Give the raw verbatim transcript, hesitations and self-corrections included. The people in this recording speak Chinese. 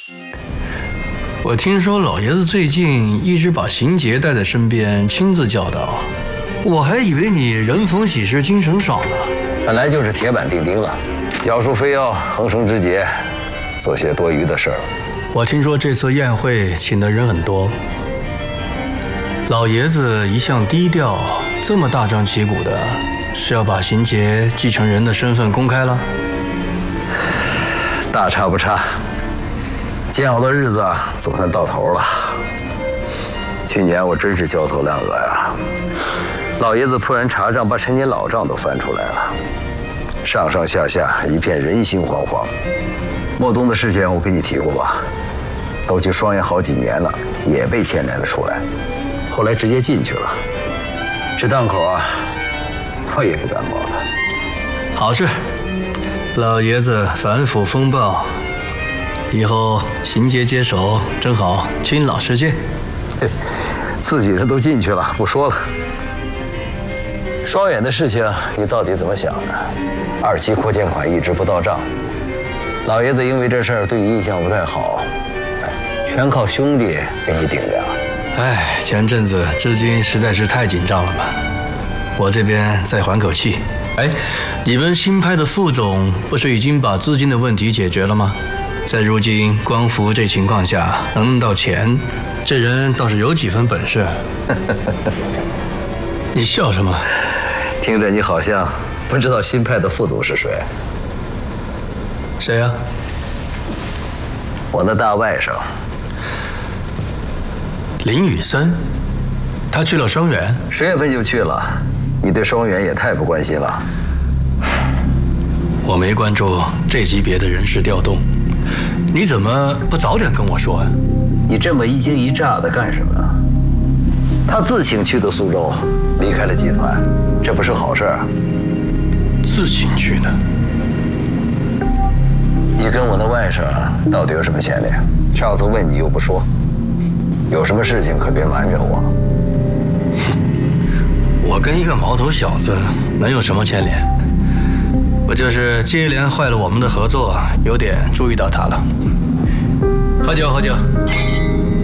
我听说老爷子最近一直把邢杰带在身边，亲自教导。我还以为你人逢喜事精神爽呢。 本来就是铁板钉钉了，教书非要横生枝节，做些多余的事儿。 我听说这次宴会请的人很多，老爷子一向低调，这么大张旗鼓的，是要把邢杰继承人的身份公开了？ 大差不差，见好的日子总算到头了。去年我真是焦头烂额呀，老爷子突然查账，把陈年老账都翻出来了，上上下下一片人心惶惶。莫东的事情我跟你提过吧，都去双阳好几年了，也被牵连了出来，后来直接进去了。这档口啊，我也不敢保他。 好事，老爷子反腐风暴，以后邢杰接手正好亲老实践。 嘿，自己人都进去了，不说了。双远的事情你到底怎么想的？二期扩建款一直不到账，老爷子因为这事儿对你印象不太好，全靠兄弟给你顶着。 哎，前阵子资金实在是太紧张了嘛，我这边再缓口气。哎，你们新派的副总不是已经把资金的问题解决了吗？在如今光伏这情况下，能弄到钱，这人倒是有几分本事。你笑什么？ 听着你好像不知道新派的副总是谁。 谁呀？ 我的大外甥林宇森，他去了双远， 十月份就去了。你对双远也太不关心了。 我没关注这级别的人事调动，你怎么不早点跟我说啊？ 你这么一惊一乍的干什么？他自请去的苏州，离开了集团，这不是好事啊。 自请去的？ 你跟我的外甥到底有什么牵连？上次问你又不说，有什么事情可别瞒着我。 哼，我跟一个毛头小子能有什么牵连？我就是接连坏了我们的合作，有点注意到他了。喝酒，喝酒。